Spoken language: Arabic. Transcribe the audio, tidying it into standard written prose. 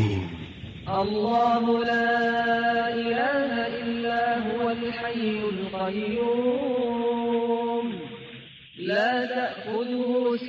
الرحيم. الله لا إله إلا هو الحي القيوم لا تأخذه